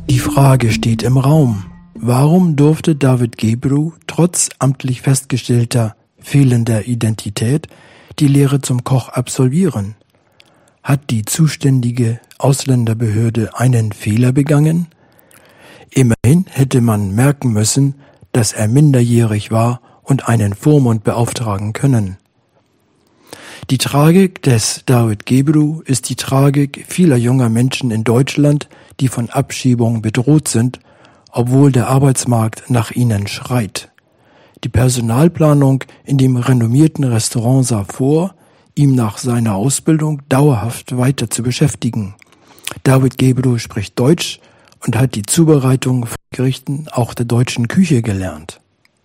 Die Frage steht im Raum: Warum durfte David Gebru trotz amtlich festgestellter fehlender Identität die Lehre zum Koch absolvieren? Hat die zuständige Ausländerbehörde einen Fehler begangen? Immerhin hätte man merken müssen, dass er minderjährig war und einen Vormund beauftragen können. Die Tragik des David Gebru ist die Tragik vieler junger Menschen in Deutschland, die von Abschiebung bedroht sind, obwohl der Arbeitsmarkt nach ihnen schreit. Die Personalplanung in dem renommierten Restaurant sah vor, ihm nach seiner Ausbildung dauerhaft weiter zu beschäftigen. David Gebru spricht Deutsch und hat die Zubereitung von Gerichten auch der deutschen Küche gelernt.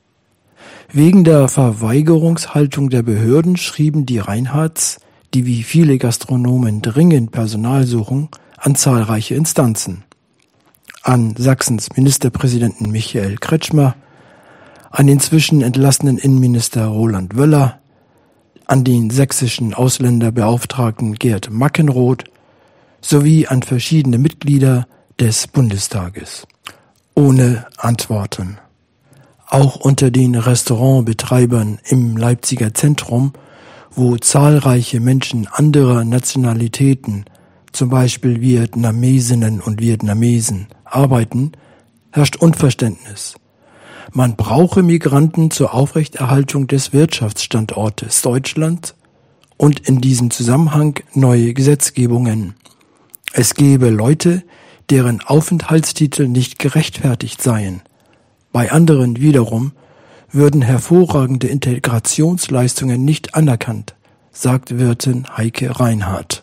Wegen der Verweigerungshaltung der Behörden schrieben die Reinhardts, die wie viele Gastronomen dringend Personal suchen, an zahlreiche Instanzen. An Sachsens Ministerpräsidenten Michael Kretschmer, an den inzwischen entlassenen Innenminister Roland Wöller, an den sächsischen Ausländerbeauftragten Gerd Mackenroth sowie an verschiedene Mitglieder des Bundestages. Ohne Antworten. Auch unter den Restaurantbetreibern im Leipziger Zentrum, wo zahlreiche Menschen anderer Nationalitäten, zum Beispiel Vietnamesinnen und Vietnamesen, arbeiten, herrscht Unverständnis. Man brauche Migranten zur Aufrechterhaltung des Wirtschaftsstandortes Deutschland und in diesem Zusammenhang neue Gesetzgebungen. Es gebe Leute, deren Aufenthaltstitel nicht gerechtfertigt seien. Bei anderen wiederum würden hervorragende Integrationsleistungen nicht anerkannt, sagt Wirtin Heike Reinhardt.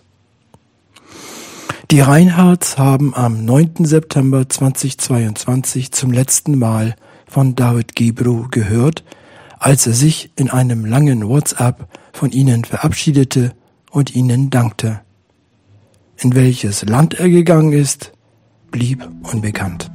Die Reinhardts haben am 9. September 2022 zum letzten Mal von David Gebru gehört, als er sich in einem langen WhatsApp von ihnen verabschiedete und ihnen dankte. In welches Land er gegangen ist, blieb unbekannt.